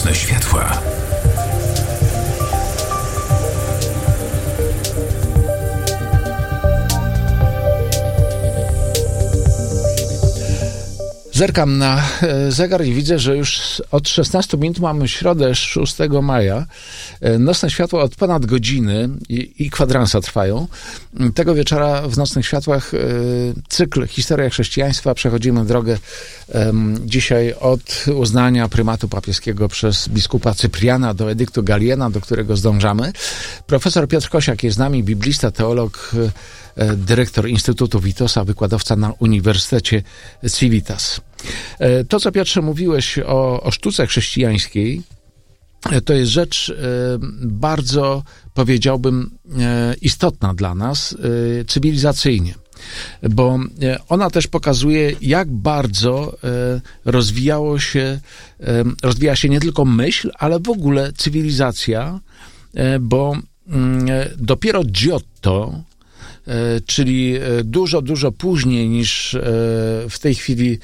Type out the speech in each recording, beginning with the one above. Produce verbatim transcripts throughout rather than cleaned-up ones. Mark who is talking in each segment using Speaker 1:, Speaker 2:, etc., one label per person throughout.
Speaker 1: Nocne światła.
Speaker 2: Zerkam na zegar i widzę, że już od szesnastu minut mamy środę szóstego maja. Nocne światła od ponad godziny i, i kwadransa trwają. Tego wieczora w Nocnych Światłach cykl Historia chrześcijaństwa. Przechodzimy drogę dzisiaj od uznania prymatu papieskiego przez biskupa Cypriana do edyktu Galiena, do którego zdążamy. Profesor Piotr Kosiak jest z nami, biblista, teolog, dyrektor Instytutu Witosa, wykładowca na Uniwersytecie Civitas. To, co Piotrze mówiłeś o, o sztuce chrześcijańskiej, to jest rzecz bardzo, powiedziałbym, istotna dla nas cywilizacyjnie, bo ona też pokazuje, jak bardzo rozwijało się, rozwija się nie tylko myśl, ale w ogóle cywilizacja, bo dopiero Giotto, czyli dużo, dużo później niż w tej chwili,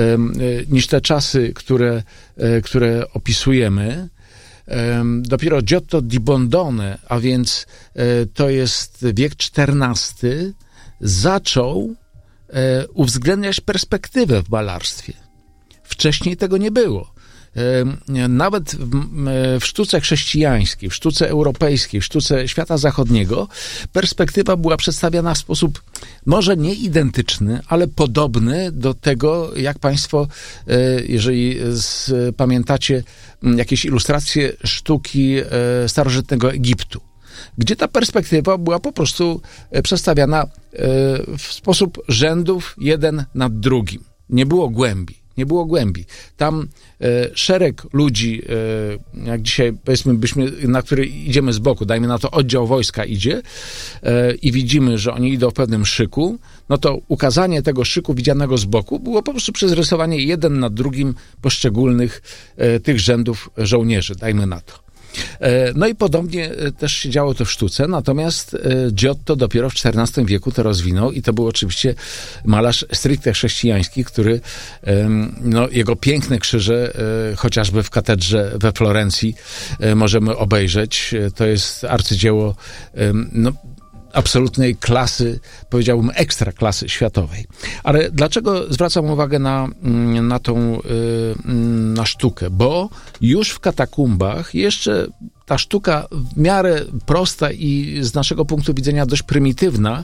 Speaker 2: niż te czasy, które, które opisujemy, dopiero Giotto di Bondone, a więc to jest wiek czternasty, zaczął uwzględniać perspektywę w malarstwie. Wcześniej tego nie było. Nawet w, w sztuce chrześcijańskiej, w sztuce europejskiej, w sztuce świata zachodniego perspektywa była przedstawiana w sposób może nie identyczny, ale podobny do tego, jak państwo, jeżeli pamiętacie jakieś ilustracje sztuki starożytnego Egiptu, gdzie ta perspektywa była po prostu przedstawiana w sposób rzędów jeden nad drugim. Nie było głębi. Nie było głębi. Tam e, szereg ludzi, e, jak dzisiaj powiedzmy, byśmy, na który idziemy z boku, dajmy na to oddział wojska idzie e, i widzimy, że oni idą w pewnym szyku, no to ukazanie tego szyku widzianego z boku było po prostu przez rysowanie jeden nad drugim poszczególnych e, tych rzędów żołnierzy, dajmy na to. No i podobnie też się działo to w sztuce, natomiast Giotto dopiero w czternastym wieku to rozwinął i to był oczywiście malarz stricte chrześcijański, który, no, jego piękne krzyże, chociażby w katedrze we Florencji możemy obejrzeć. To jest arcydzieło, no, absolutnej klasy, powiedziałbym ekstra klasy światowej. Ale dlaczego zwracam uwagę na, na tą na sztukę? Bo już w katakumbach jeszcze ta sztuka w miarę prosta i z naszego punktu widzenia dość prymitywna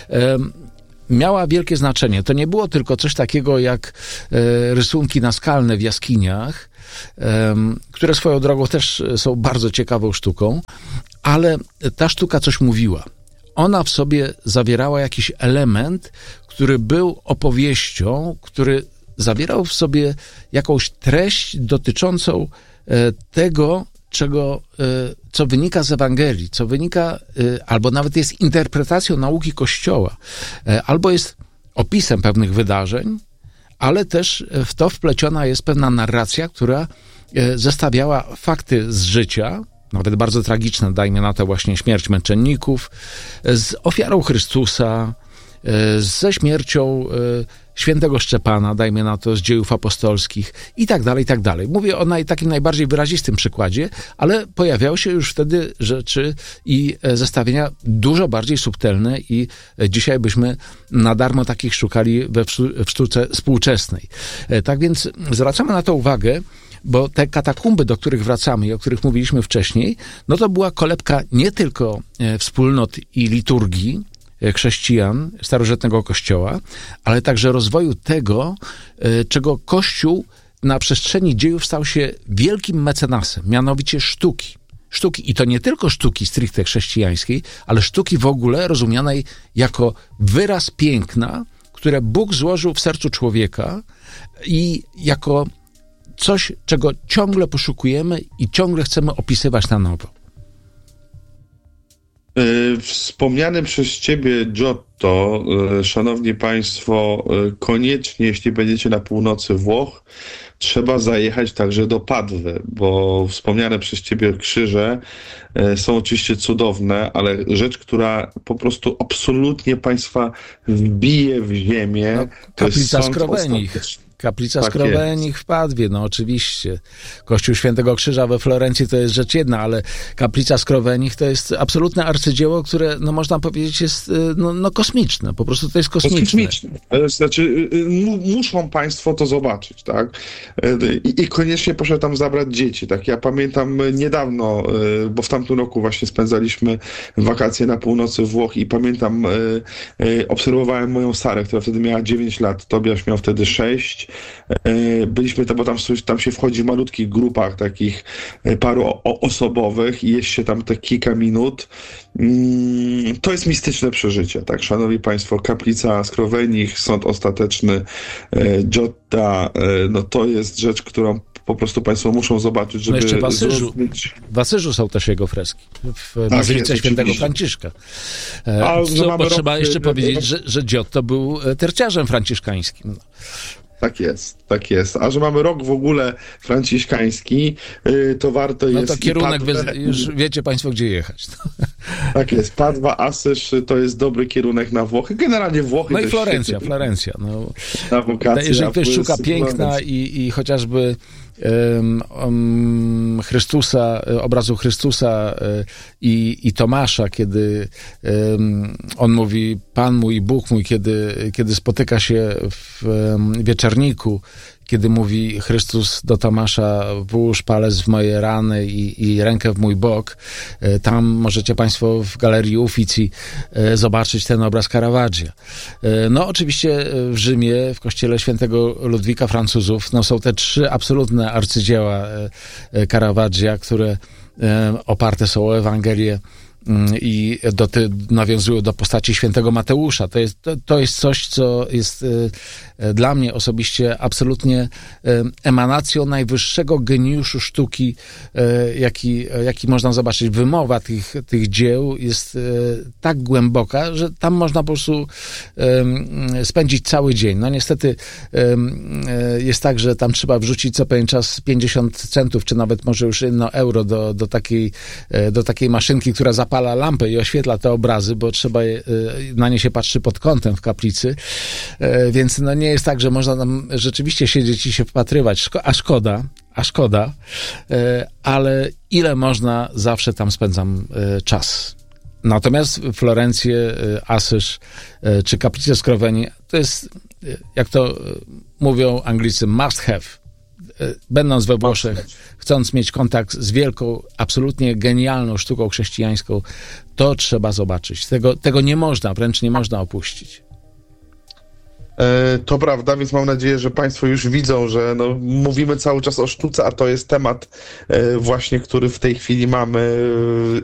Speaker 2: miała wielkie znaczenie. To nie było tylko coś takiego jak rysunki naskalne w jaskiniach, które swoją drogą też są bardzo ciekawą sztuką, ale ta sztuka coś mówiła. Ona w sobie zawierała jakiś element, który był opowieścią, który zawierał w sobie jakąś treść dotyczącą tego, czego, co wynika z Ewangelii, co wynika, albo nawet jest interpretacją nauki Kościoła, albo jest opisem pewnych wydarzeń, ale też w to wpleciona jest pewna narracja, która zestawiała fakty z życia, nawet bardzo tragiczne, dajmy na to właśnie śmierć męczenników, z ofiarą Chrystusa, ze śmiercią świętego Szczepana, dajmy na to z Dziejów Apostolskich i tak dalej, i tak dalej. Mówię o naj, takim najbardziej wyrazistym przykładzie, ale pojawiały się już wtedy rzeczy i zestawienia dużo bardziej subtelne i dzisiaj byśmy na darmo takich szukali we w sztuce współczesnej. Tak więc zwracamy na to uwagę, bo te katakumby, do których wracamy i o których mówiliśmy wcześniej, no to była kolebka nie tylko wspólnot i liturgii chrześcijan starożytnego Kościoła, ale także rozwoju tego, czego Kościół na przestrzeni dziejów stał się wielkim mecenasem, mianowicie sztuki. Sztuki, i to nie tylko sztuki stricte chrześcijańskiej, ale sztuki w ogóle rozumianej jako wyraz piękna, które Bóg złożył w sercu człowieka i jako coś, czego ciągle poszukujemy i ciągle chcemy opisywać na nowo.
Speaker 3: Wspomniane przez ciebie Giotto, szanowni państwo, koniecznie, jeśli będziecie na północy Włoch, trzeba zajechać także do Padwy, bo wspomniane przez ciebie krzyże są oczywiście cudowne, ale rzecz, która po prostu absolutnie państwa wbije w ziemię,
Speaker 2: no,
Speaker 3: to jest
Speaker 2: Skrowenich. Kaplica
Speaker 3: Tak
Speaker 2: Skrowenich w Padwie, no oczywiście. Kościół Świętego Krzyża we Florencji to jest rzecz jedna, ale Kaplica Skrowenich to jest absolutne arcydzieło, które, no można powiedzieć, jest no, no kosmiczne. Po prostu to jest kosmiczne.
Speaker 3: Kosmiczne. Znaczy, muszą państwo to zobaczyć, tak? I, I koniecznie proszę tam zabrać dzieci, tak? Ja pamiętam niedawno, bo w tamtym roku właśnie spędzaliśmy wakacje na północy Włoch i pamiętam, obserwowałem moją Sarę, która wtedy miała dziewięć lat, Tobiasz miał wtedy sześć. Byliśmy tam, bo tam, tam się wchodzi w malutkich grupach takich paroosobowych i jest się tam te kilka minut. To jest mistyczne przeżycie, tak? Szanowni Państwo, Kaplica Skrowenich, sąd ostateczny Giotta, no to jest rzecz, którą po prostu Państwo muszą zobaczyć, żeby...
Speaker 2: No jeszcze w Asyżu.
Speaker 3: zrozumieć.
Speaker 2: W Asyżu są też jego freski. W Bazylice
Speaker 3: jest,
Speaker 2: Świętego
Speaker 3: oczywiście.
Speaker 2: Franciszka.
Speaker 3: A,
Speaker 2: Co,
Speaker 3: że
Speaker 2: bo
Speaker 3: mamy
Speaker 2: trzeba
Speaker 3: rok-
Speaker 2: jeszcze powiedzieć, że, że Giotto był terciarzem franciszkańskim. No.
Speaker 3: Tak jest, tak jest. A że mamy rok w ogóle franciszkański, to warto
Speaker 2: No
Speaker 3: jest...
Speaker 2: to kierunek,
Speaker 3: Padwę,
Speaker 2: wy, już wiecie Państwo, gdzie jechać. No.
Speaker 3: Tak jest. Padwa, Asyż to jest dobry kierunek na Włochy. Generalnie Włochy
Speaker 2: No
Speaker 3: to
Speaker 2: i
Speaker 3: jest
Speaker 2: Florencja,
Speaker 3: świetny
Speaker 2: Florencja. No.
Speaker 3: na wakacje.
Speaker 2: Jeżeli
Speaker 3: a
Speaker 2: ktoś
Speaker 3: to
Speaker 2: szuka
Speaker 3: jest
Speaker 2: piękna
Speaker 3: Florencja.
Speaker 2: i, i chociażby um, um, Chrystusa, obrazu Chrystusa y, i, i Tomasza, kiedy um, on mówi Pan mój i Bóg mój, kiedy, kiedy spotyka się w um, wieczorniku, kiedy mówi Chrystus do Tomasza, włóż palec w moje rany i, i rękę w mój bok. Tam możecie Państwo w Galerii Uffizi zobaczyć ten obraz Caravaggia. No oczywiście w Rzymie, w kościele świętego Ludwika Francuzów, no są te trzy absolutne arcydzieła Caravaggia, które oparte są o Ewangelię i do, ty, nawiązują do postaci świętego Mateusza. To jest, to, to jest coś, co jest e, dla mnie osobiście absolutnie e, emanacją najwyższego geniuszu sztuki, e, jaki, jaki można zobaczyć. Wymowa tych, tych dzieł jest e, tak głęboka, że tam można po prostu e, spędzić cały dzień. No niestety e, jest tak, że tam trzeba wrzucić co pewien czas pięćdziesiąt centów, czy nawet może już jedno euro do, do, takiej, e, do takiej maszynki, która zapala lampę i oświetla te obrazy, bo trzeba je, na nie się patrzy pod kątem w kaplicy, więc no nie jest tak, że można tam rzeczywiście siedzieć i się wpatrywać, Szko- a szkoda, a szkoda, ale ile można, zawsze tam spędzam czas. Natomiast Florencję, Asyż czy Kaplicę Skrowenii to jest, jak to mówią Anglicy, must have. Będąc we Włoszech, chcąc mieć kontakt z wielką, absolutnie genialną sztuką chrześcijańską, to trzeba zobaczyć. Tego, tego nie można, wręcz nie można opuścić.
Speaker 3: To prawda, więc mam nadzieję, że Państwo już widzą, że no, mówimy cały czas o sztuce, a to jest temat właśnie, który w tej chwili mamy